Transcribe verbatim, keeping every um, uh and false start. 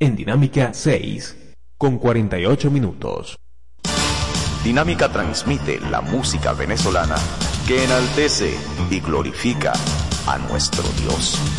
en Dinámica seis, con cuarenta y ocho minutos. Dinámica transmite la música venezolana que enaltece y glorifica a nuestro Dios.